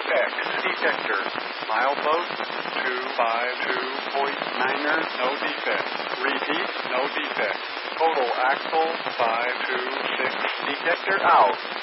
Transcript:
defect. Detector. Milepost 252.9er, no defect. Repeat, no defect. Total axle 526. Detector out.